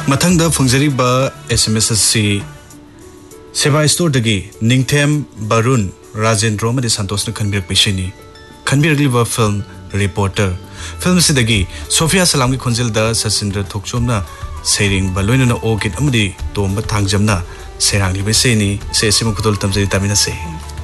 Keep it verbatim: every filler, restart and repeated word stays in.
मथंग the फंगजरीबा SMS C sevai store दगी Ningthem Varun Rajendra मदे संतोष न खनबिरक पेशनी खनबिरगलिबा film reporter film सिदगी Sophia सलाम की खुंजिल द सचिंद्र थोकचोमना सेरिंग बलोइनना ओगित अमदी तोंबा थांगजमना सेरांगलिबे सेनी से सेम खुतोल तमजरी तामिना से